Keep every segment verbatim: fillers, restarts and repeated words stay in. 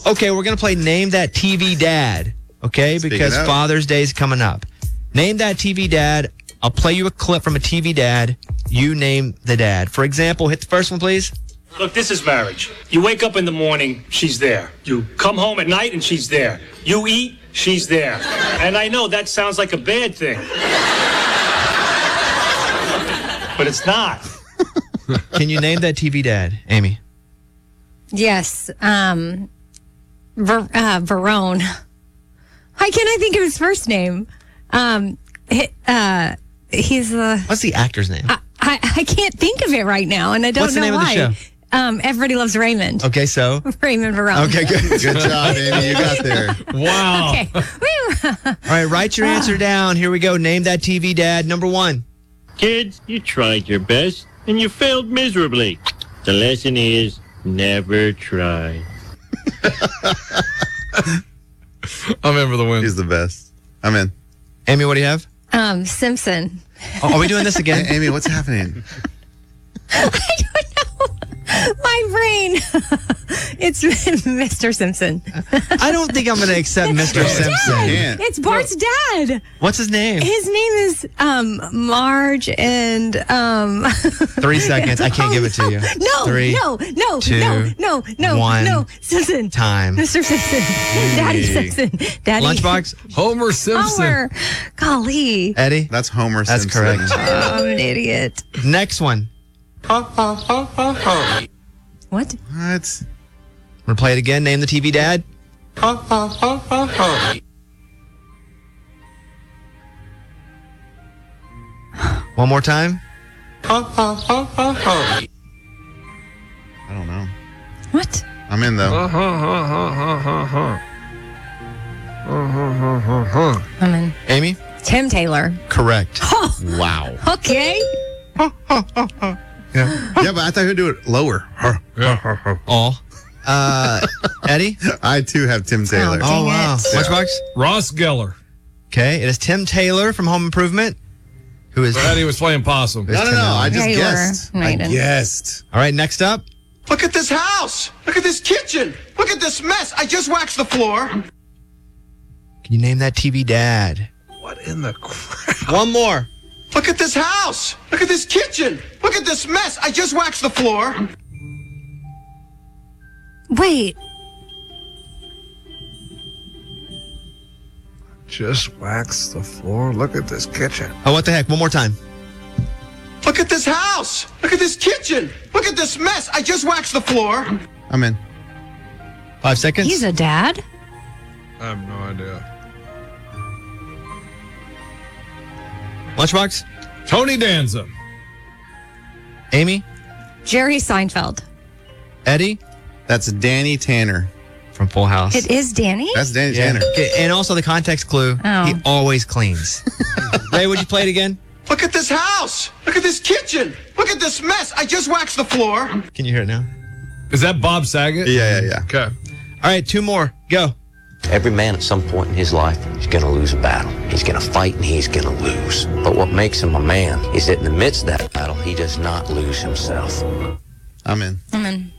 Okay, we're going to play Name That T V Dad, okay? Speaking because of. Father's Day is coming up. Name that T V dad. I'll play you a clip from a T V dad. You name the dad. For example, hit the first one, please. Look, this is marriage. You wake up in the morning, she's there. You come home at night, and she's there. You eat, she's there. And I know that sounds like a bad thing. But it's not. Can you name that T V dad, Amy? Yes. Um, Ver, uh, Verone. Why can't I think of his first name? Um, he, uh, he's the. What's the actor's name? I, I, I can't think of it right now, and I don't What's the know name of the why. show? Um, Everybody Loves Raymond. Okay, so. Raymond Verone. Okay, good. Good job, Amy. You got there. Wow. Okay. All right, write your answer down. Here we go. Name that T V dad. Number one. Kids, you tried your best, and you failed miserably. The lesson is never try. I'm in for the win. He's the best. I'm in. Amy, what do you have? Um, Simpson. Oh, are we doing this again? Hey, Amy, what's happening? I don't know. My brain. It's Mister Simpson. I don't think I'm going to accept Mister Simpson. Can't. It's Bart's dad. What's his name? His name is um, Marge and um. Three seconds. I can't give it to you. No, Three, no, no, two, no, no, no, one, no. Simpson. time. Mister Simpson. Daddy Simpson. Daddy. Lunchbox? Homer Simpson. Homer. Golly. Eddie? That's Homer That's Simpson. correct. Oh, I'm an idiot. Next one. What? What? I'm going to play it again. Name the T V dad. One more time. I don't know. What? I'm in, though. I'm in. Amy? Tim Taylor. Correct. Oh, Wow. okay. Yeah, but I thought he'd do it lower. All. Uh, Eddie? I, too, have Tim Taylor. Oh, Oh, wow. it. Lunchbox? Ross Geller. Okay, it is Tim Taylor from Home Improvement, who is... Eddie was playing possum. No, no, no. I just Yeah, you guessed. were. No, you I didn't. guessed. All right, next up. Look at this house. Look at this kitchen. Look at this mess. I just waxed the floor. Can you name that T V dad? What in the crap? One more. Look at this house. Look at this kitchen. Look at this mess. I just waxed the floor. Wait. Just wax the floor. Look at this kitchen. Oh, what the heck? One more time. Look at this house. Look at this kitchen. Look at this mess. I just waxed the floor. I'm in. Five seconds. He's a dad? I have no idea. Lunchbox? Tony Danza. Amy? Jerry Seinfeld. Eddie? That's Danny Tanner. From Full House. It is Danny? That's Danny Yeah. Tanner. Okay, and also the context clue, Oh. he always cleans. Ray, would you play it again? Look at this house. Look at this kitchen. Look at this mess. I just waxed the floor. Can you hear it now? Is that Bob Saget? Yeah, yeah, yeah. Okay. All right, two more. Go. Every man at some point in his life is going to lose a battle. He's going to fight and he's going to lose. But what makes him a man is that in the midst of that battle, he does not lose himself. I'm in. I'm in.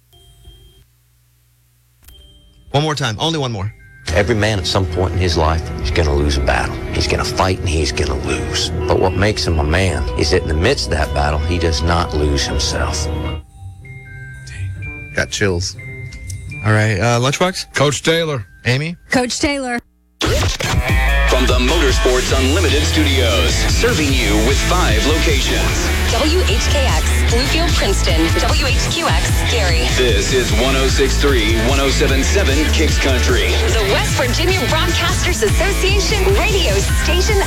One more time. Only one more. Every man at some point in his life is going to lose a battle. He's going to fight and he's going to lose. But what makes him a man is that in the midst of that battle, he does not lose himself. Got chills. All right, uh, Lunchbox? Coach Taylor. Amy? Coach Taylor. From the Motorsports Unlimited Studios, serving you with five locations. W H K X, Bluefield, Princeton. W H Q X, Gary. This is one oh six point three, one oh seven point seven Kicks Country. The West Virginia Broadcasters Association radio station